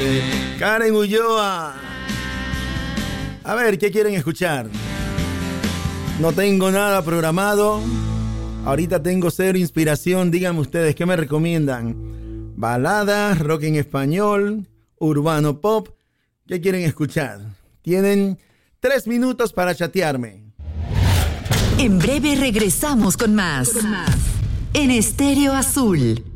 Karen Ulloa. A ver, ¿qué quieren escuchar? No tengo nada programado. Ahorita tengo cero inspiración. Díganme ustedes, ¿qué me recomiendan? Baladas, rock en español, urbano pop. ¿Qué quieren escuchar? Tienen 3 minutos para chatearme. En breve regresamos con más. En Estéreo Azul.